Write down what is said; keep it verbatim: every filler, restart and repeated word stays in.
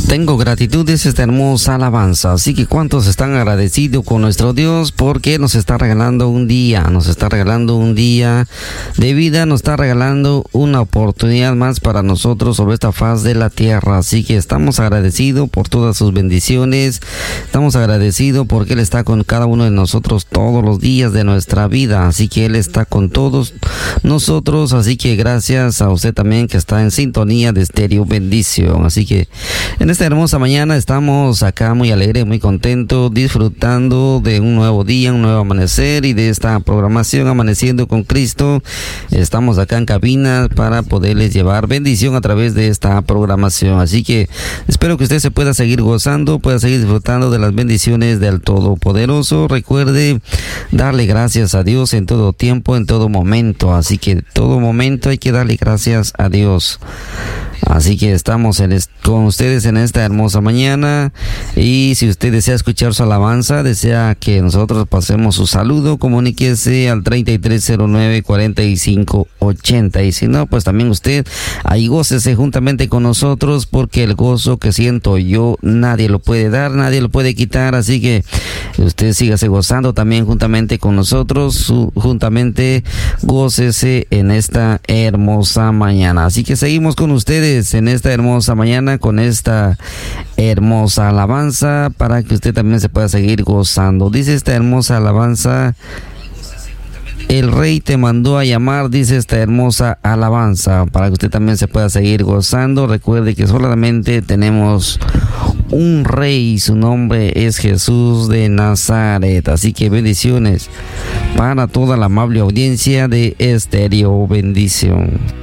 Tengo gratitud, es esta hermosa alabanza. Así que cuántos están agradecidos con nuestro Dios porque nos está regalando un día, nos está regalando un día de vida, nos está regalando una oportunidad más para nosotros sobre esta faz de la tierra. Así que estamos agradecidos por todas sus bendiciones, estamos agradecidos porque Él está con cada uno de nosotros todos los días de nuestra vida. Así que Él está con todos nosotros. Así que gracias a usted también que está en sintonía de Estéreo Bendición. Así que en esta hermosa mañana estamos acá muy alegres, muy contentos, disfrutando de un nuevo día, un nuevo amanecer y de esta programación Amaneciendo con Cristo. Estamos acá en cabina para poderles llevar bendición a través de esta programación. Así que espero que usted se pueda seguir gozando, pueda seguir disfrutando de las bendiciones del Todopoderoso. Recuerde darle gracias a Dios en todo tiempo, en todo momento. Así que en todo momento hay que darle gracias a Dios. Así que estamos en est- con ustedes en esta hermosa mañana, y si usted desea escuchar su alabanza, desea que nosotros pasemos su saludo, comuníquese al treinta y tres cero nueve, cuarenta y cinco ochenta, y si no, pues también usted ahí gócese juntamente con nosotros, porque el gozo que siento yo nadie lo puede dar, nadie lo puede quitar. Así que usted sígase gozando también juntamente con nosotros, su, juntamente gócese en esta hermosa mañana. Así que seguimos con ustedes en esta hermosa mañana con esta hermosa alabanza para que usted también se pueda seguir gozando. Dice esta hermosa alabanza: el Rey te mandó a llamar, dice esta hermosa alabanza, para que usted también se pueda seguir gozando. Recuerde que solamente tenemos un Rey, su nombre es Jesús de Nazaret. Así que bendiciones para toda la amable audiencia de Estéreo Bendición.